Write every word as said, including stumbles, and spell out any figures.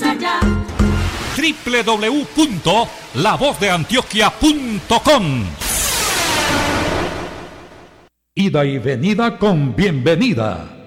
allá. doble u doble u doble u punto la voz de antioquia punto com. Ida y venida con bienvenida.